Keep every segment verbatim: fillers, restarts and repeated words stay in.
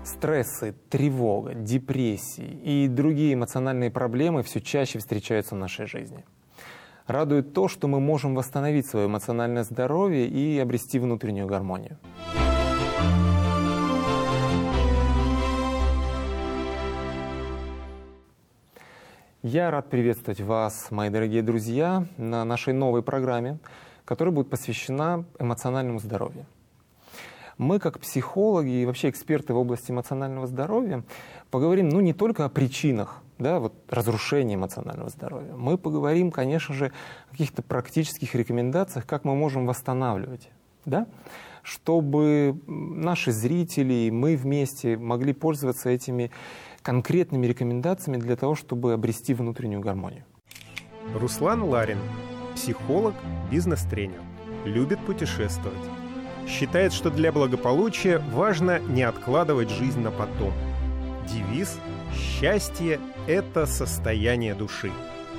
Стрессы, тревога, депрессии и другие эмоциональные проблемы все чаще встречаются в нашей жизни. Радует то, что мы можем восстановить свое эмоциональное здоровье и обрести внутреннюю гармонию. Я рад приветствовать вас, мои дорогие друзья, на нашей новой программе, которая будет посвящена эмоциональному здоровью. Мы, как психологи и вообще эксперты в области эмоционального здоровья, поговорим ну, не только о причинах да, вот, разрушения эмоционального здоровья. Мы поговорим, конечно же, о каких-то практических рекомендациях, как мы можем восстанавливать, да? Чтобы наши зрители и мы вместе могли пользоваться этими конкретными рекомендациями для того, чтобы обрести внутреннюю гармонию. Руслан Ларин, психолог, бизнес-тренер, любит путешествовать. Считает, что для благополучия важно не откладывать жизнь на потом. Девиз «Счастье – это состояние души».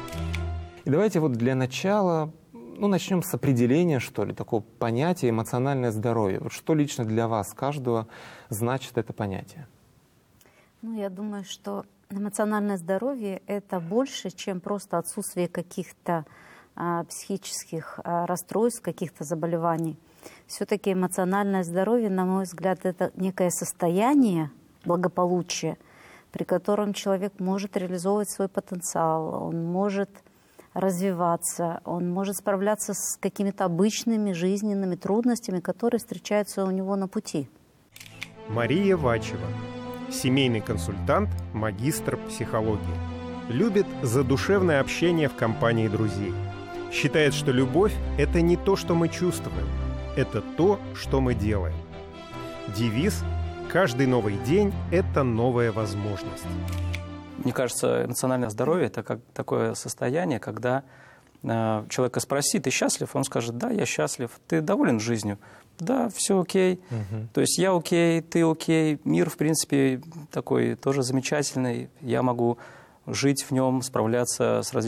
И давайте вот для начала ну, начнем с определения, что ли, такого понятия эмоциональное здоровье. Вот что лично для вас, каждого, значит это понятие? Ну, я думаю, что эмоциональное здоровье – это больше, чем просто отсутствие каких-то а, психических а, расстройств, каких-то заболеваний. Все-таки эмоциональное здоровье, на мой взгляд, это некое состояние благополучия, при котором человек может реализовывать свой потенциал, он может развиваться, он может справляться с какими-то обычными жизненными трудностями, которые встречаются у него на пути. Мария Вачева, семейный консультант, магистр психологии. Любит задушевное общение в компании друзей. Считает, что любовь – это не то, что мы чувствуем, это то, что мы делаем. Девиз «Каждый новый день – это новая возможность». Мне кажется, эмоциональное здоровье – это как такое состояние, когда э, человека спроси, ты счастлив? Он скажет, да, я счастлив. Ты доволен жизнью? Да, все окей. Угу. То есть я окей, ты окей. Мир, в принципе, такой тоже замечательный. Я могу жить в нем, справляться с различными